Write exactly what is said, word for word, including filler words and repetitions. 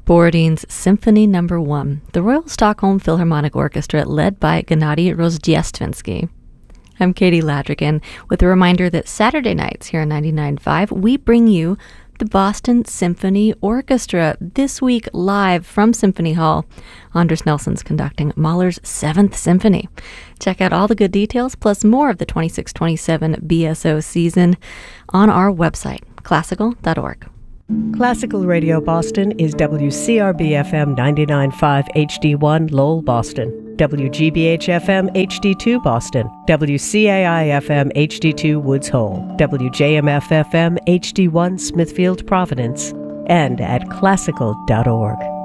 Borodin's Symphony Number One, the Royal Stockholm Philharmonic Orchestra led by Gennady Rozhdestvensky. I'm Katie Ladrigan with a reminder that Saturday nights here on ninety-nine point five, we bring you the Boston Symphony Orchestra, this week live from Symphony Hall. Anders Nelson's conducting Mahler's Seventh Symphony. Check out all the good details, plus more of the twenty-six twenty-seven B S O season on our website, classical dot org. Classical Radio Boston is W C R B F M ninety-nine point five H D one Lowell, Boston, W G B H F M H D two Boston, W C A I F M H D two Woods Hole, W J M F F M H D one Smithfield, Providence, and at classical dot org.